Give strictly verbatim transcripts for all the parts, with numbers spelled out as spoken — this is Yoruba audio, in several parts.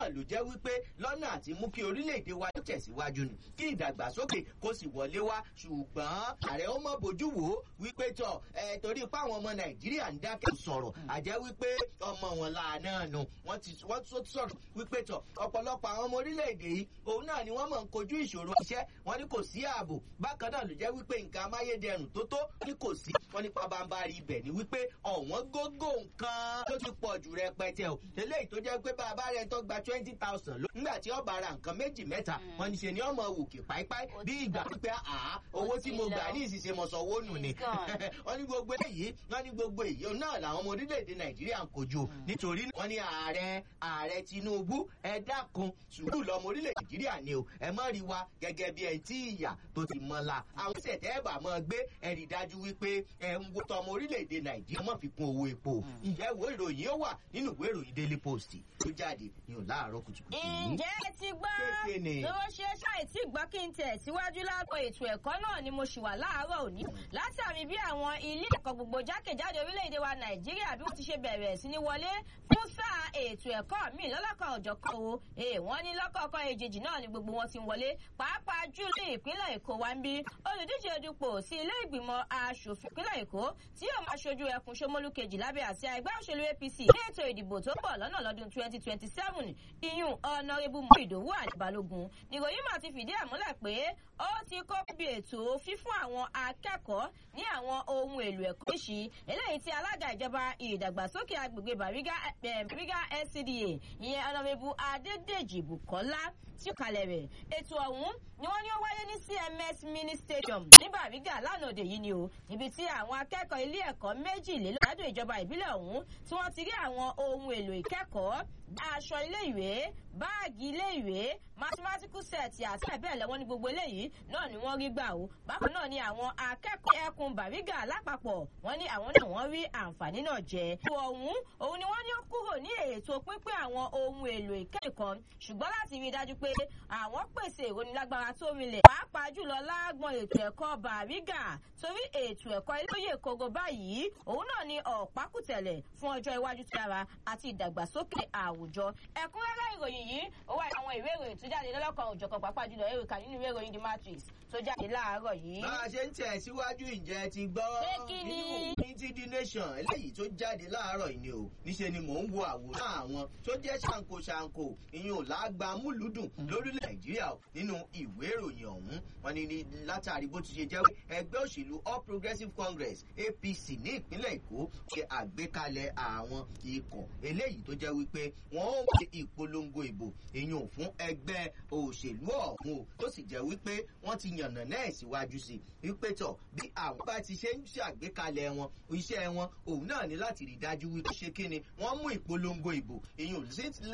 náà ló jẹ́ wípé lọ́nà àti mú kí orílẹ̀-èdè wa tẹ̀síwájú ni kí ìdàgbàsókè kó sì wọlé wá ṣùgbọ́n ààrẹ ó mọ̀ bójú wò ó wípé tọ̀ ẹ̀ torí pé àwọn ọmọ nàìjíríà ń dákẹ́ sọ̀rọ̀ àjẹ́ wípé ọmọ wọn làánà nù wọ́n ti wọ́n tó sọ̀rọ̀ wípé tọ̀ ọ̀pọ̀lọpọ̀ àwọn ọmọ orílẹ̀-èdè yìí òun náà ni wọ́n mọ̀ ń kojú ìṣòro iṣẹ́ wọn ní kò sí ààbò bákan náà ló jẹ́ wípé nǹkan amáyédẹrùn tó tó ní kò sí wọn ní pabambari ibẹ̀ ni wípé ọ̀wọ́n gógó nǹkan tó ti pọ̀ jù rẹpẹtẹ o eléyìí tó jẹ́ pé bàbá rẹ̀ tó gba twenty thousand ló nígbà tí ọba ra nǹkan méjì mẹ́ta wọn ní ṣe ni ọmọ òkè páípáí bí ìgbà pípẹ́ àá owó tí mo gbà ní ìṣiṣẹ́ mọ̀sánwó nù ni wọ́n ní gbogbo èyí wọ́n ní gbogbo èyí náà làwọn ọmọ orílẹ̀-èdè nàìjíríà ń kojú nítorí wọ́n ní ààrẹ ààrẹ tinubu ẹ dákun sùúrù lọmọ orílẹ̀ nàìjíríà ni o ẹ mọ́ rí wa gẹ́gẹ́ bí ẹ tí ìyà tó ti mọ́ la àwọn ìṣẹ̀tẹ̀ ẹ̀ bà mọ́ gbé ẹ rí dájú wípé ẹ ń wo tọmọ orílẹ̀-èdè nàìjíríà mọ́ fi kún owó epo ìyá ìwé ìròyìn ó wà nínú ìwé ìròyìn daily post tó jáde ní òláàárọ̀ kùtùkùtù. ǹjẹ́ ẹ ti gbọ́ tó ṣe ṣáì tí gbọ́ kí n tẹ̀ síwájú lágbo ètò ẹ̀kọ́ náà ni mo ṣì wà láàárọ̀ òní látàrí bí àwọn ilé ẹ̀kọ́ gbogbo jákèjádò orílẹ̀-èdè wa nàìjíríà bí wọ́n ti ṣe bẹ̀rẹ̀ sí ní wọlé fún sáà ètò ẹ̀kọ́ míì lọ́lọ́kan òjọ̀kan o wọ́n ní lọ́kọ̀ọ̀kan èjèèjì náà ni gbogbo wọn ti ń wọlé pàápàá jù ní ìpínlẹ̀ èkó wa ń bí olùdíje dupò sí ilé ìgbìmọ̀ aṣòfin ìpínlẹ̀ èkó tí yóò máa ṣojú ẹkùn ṣómólú kejì lábẹ́ àsíá ẹgbẹ́ òṣèlú apc ní ètò ìdìbò tó bọ̀ lọ́nà lọ́dún twenty twenty seven iyún ọ̀nàrẹ́bù mọ́ ìdòwú àdìbalógun nìròyìn máa ti fìdí ẹ̀ múlẹ̀ pé ó ti kó bí ètò fífún àwọn akẹ́kọ̀ọ́ ní àwọn ohun èlò ẹ̀kọ́ ìṣí eléyìí tí alága ìjọba ìdàgbàsókè agbègbè bàrígà bàrígà L C D A ìyẹn ọ̀nàrẹ́bù adédèjì bùkọ́lá tí ó kalẹ̀ rẹ̀ ètò ọ̀hún ni wọ́n ní ó wáyé ní C M S mini stadium ní bàrígà lánàá òde yìí ni o níbi tí àwọn akẹ́kọ̀ọ́ ilé ẹ̀kọ́ méjìlélọ́gbọ̀n ìjọba ìbílẹ̀ ọ̀hún tí wọ́n ti rí àwọn ohun èlò ìkẹ́kọ̀ọ́ aṣọ ilé ìwé báàgì ilé ìwé mathematical set àti ẹ̀bẹ̀ lẹ́wọ́n ní gbogbo eléyìí náà ni wọ́n rí gbà o bákan náà ni àwọn akẹ́kọ̀ọ́ ẹkùn bàrígà lápapọ̀ wọ́n ní àwọn náà wọ́n rí àǹfààní náà jẹ. ètò ọ̀hún òun ni wọ́n ní ó kúrò ní ètò pínpín àwọn ohun èlò ìkẹ́kọ̀ọ́ ṣùgbọ́n láti rí i dájú pé àwọn pèsè ìrónilágbára tó rinlẹ̀ pàápàá jùlọ lágbọn ètò ẹ̀kọ́ bàrígà torí ètò ẹ̀kọ́ ilóyè kogo báyìí òun náà ni ọ̀pákùtẹ̀lẹ̀ fún ọjọ́ iwájú tó dára àti ìdàgbàsókè àwùjọ. ẹ̀kúnrẹ́rẹ́ ìròyìn yìí ó wà àwọn ìwé ìròyìn tó jáde lọ́lọ́kan òjọ̀kan pàápàá jùlọ èròkà nínú ìwé ìròyìn the matrix tó jáde láàárọ̀ yìí. bá a ṣe ń tẹ̀ síwájú ìjẹ́ ti gbọ́ nínú unity the nation eléyìí tó jáde láàárọ̀ yìí ni o níṣẹ́ ni mò ń wo àwòrán àwọn tó jẹ́ ṣàǹkóṣàǹkó ìyún làgbà múlùdùn lórílẹ̀ nàìjíríà nínú ìwé ìròyìn ọ̀hún wọn ni látàrí bó ti ṣe jẹ́ ẹgbẹ́ òṣèlú all progressives congress A P C ní ìpínlẹ̀ èkó ṣe àgbékalẹ̀ àwọn ikọ̀ eléyìí tó jẹ́ wípé wọ́n ó ṣe ìpolongo ìbò ìyún fún ẹgbẹ́ òṣèlú ọ̀hún o tó sì jẹ́ wípé wọ́n ti yànnà náà síwájú sí wípé tọ̀ bí àwọn bá ti ṣe ń ṣàgbékalẹ̀ wọn iṣẹ́ wọn òun náà ní láti rí dájú wípé ṣe kí ni wọ́n mú ìpolongo ìbò ìyún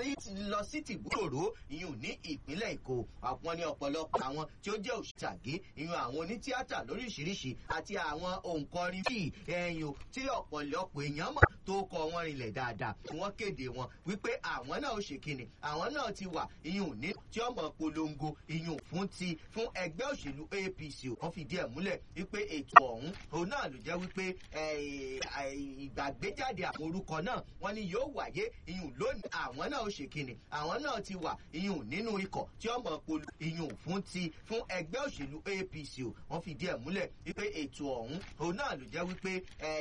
lọ sí tìgbòrò ìyún ní ìpínlẹ̀ èkó àwọn ní ọ̀pọ̀lọpọ̀ àwọn tí ó jẹ́ òṣìṣàgé ìyún àwọn onítíátà lóríṣiríṣi àti àwọn òǹkọrin bíi ẹ̀yìn o tí ọ̀pọ̀lọpọ̀ èèyàn mọ̀ tó kọ wọn rinlẹ̀ dáadáa wọ́n kéde wọn wípé àwọn náà ó ṣe kíni àwọn náà ti wà ìyún ní tí ọmọ polongo ìyún fún ti fún ẹgbẹ́ òṣèlú A P C wọ́n fìdí ẹ̀ múlẹ̀ wípé ètò ọ̀hún òun náà ló jẹ́ wípé ìgbàgbéjáde àwọn orúkọ náà wọ́n ní yóò wáyé ìyún lónìí àwọn náà ó ṣe kíni àwọn náà ti wà ìyún nínú ikọ̀ tí ọmọ polongo ìyún fún ti fún ẹgbẹ́ òṣèlú A P C wọ́n fìdí ẹ̀ múlẹ̀ wípé ètò ọ̀hún òun náà ló jẹ́ wípé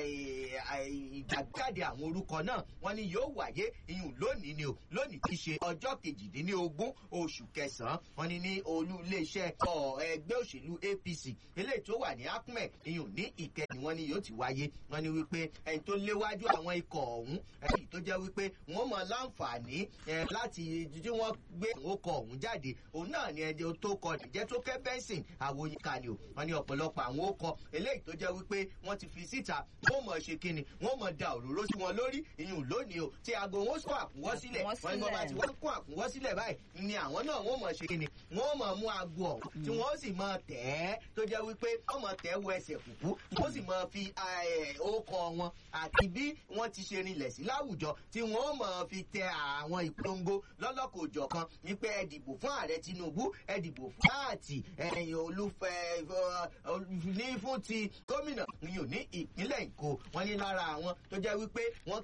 ìgbàgbéjáde àwọn orúkọ náà wọ́n ní yóò wáyé ìyún lónìí ni o lónìí kì í ṣe ọjọ́ kejìdínlógún oṣù kẹsàn-án wọ́n ní ní olú iléeṣẹ́ ẹgbẹ́ òṣèlú A P C eléyìí tó wà ní akme ìyún ní ìkẹyìn wọ́n ní yóò ti wáyé wọ́n ní wípé ẹni tó léwájú àwọn ikọ̀ ọ̀hún èyí tó jẹ́ wípé wọ́n mọ láǹfààní láti tí wọ́n gbé àwọn ọkọ̀ ọ̀hún jáde òun náà ni ẹni tó kọ nìjẹ́ tó kẹ́ bẹ́sìn àwòyíká ni o wọ́n ní ọ̀pọ̀lọpọ̀ àwọn ọkọ̀ eléyìí tó jẹ́ wípé wọ́n ti fi síta wọ́n mọ̀ ṣe kíni wọ́n mọ̀ da òróró sí wọn lórí ìyún lónìí o tí aago wọn sọ àkúnwọ́ sílẹ̀ wọ́n ní bọ́ bá ti wọ́n kún àkúnwọ́ sílẹ̀ báyìí ni àwọn náà wọ́n mọ̀ ṣe kíni wọ́n mọ̀ mú aago ọ̀hún tí wọ́n sì mọ̀ tẹ̀ ẹ́ tó jẹ́ wípé wọ́n mọ̀ tẹ̀ wọ ẹsẹ̀ kùkú wọ́n sì mọ̀ fi orúkọ wọn àti bí wọ́n ti ṣe rinlẹ̀ sí láwùjọ tí wọ́n mọ̀ fi tẹ àwọn ìpolongo lọ́lọ́kòjọ̀ kan wípé ẹ dìbò fún ààrẹ Tinubu ẹ dìbò fún káàtì ẹ̀yìn olúfẹ́ ní fún ti gómìnà yìí ní ìpínlẹ̀ Èkó wọ́n ní lára àwọn tó jẹ́ wípé wọ́n